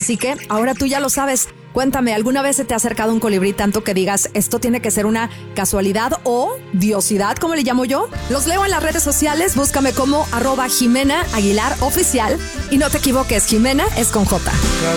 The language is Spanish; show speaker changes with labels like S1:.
S1: Así que ahora tú ya lo sabes. Cuéntame, ¿alguna vez se te ha acercado un colibrí tanto que digas, esto tiene que ser una casualidad o diosidad, como le llamo yo? Los leo en las redes sociales, búscame como @Jimena Aguilar Oficial. Y no te equivoques, Jimena es con J.